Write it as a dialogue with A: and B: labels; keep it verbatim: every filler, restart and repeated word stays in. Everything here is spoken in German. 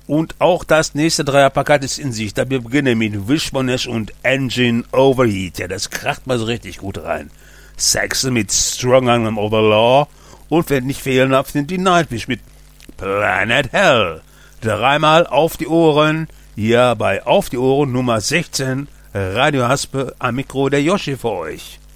A: Und auch das nächste Dreierpaket ist in sich. Da wir beginnen mit Wishbone und Engine Overheat. Ja, das kracht mal so richtig gut rein. Saxon mit Strong Arm of the Law. Und wenn nicht fehlen darf, sind die Nightwish mit Planet Hell. Dreimal auf die Ohren. Hier bei Auf die Ohren Nummer sechzehn. Radio Haspe am Mikro der Yoshi für euch.